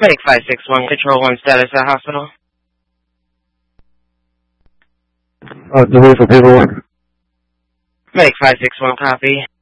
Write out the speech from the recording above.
Make 561, Control 1 status at hospital. Delay for paperwork. Make 561, copy.